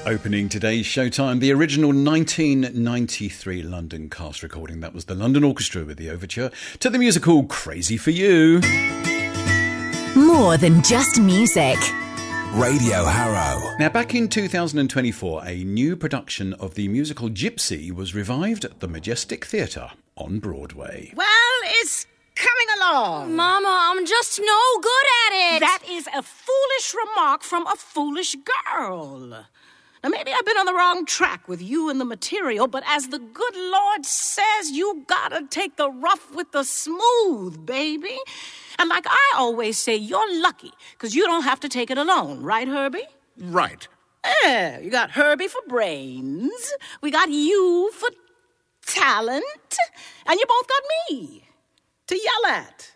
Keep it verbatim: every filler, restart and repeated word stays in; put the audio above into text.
Opening today's Showtime, the original nineteen ninety-three London cast recording. That was the London Orchestra with the overture to the musical Crazy for You. More than just music. Radio Harrow. Now, back in two thousand twenty-four, a new production of the musical Gypsy was revived at the Majestic Theatre on Broadway. Well, it's coming along. Mama, I'm just no good at it. That is a foolish remark from a foolish girl. Now, maybe I've been on the wrong track with you and the material, but as the good Lord says, you gotta take the rough with the smooth, baby. And like I always say, you're lucky, because you don't have to take it alone, right, Herbie? Right. Yeah, you got Herbie for brains, we got you for talent, and you both got me to yell at.